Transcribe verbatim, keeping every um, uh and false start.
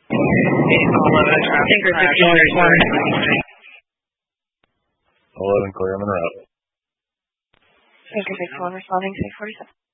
Tinker fifty-one responding. eleven clear, I'm in route. Tinker fifty-one responding, six forty-seven.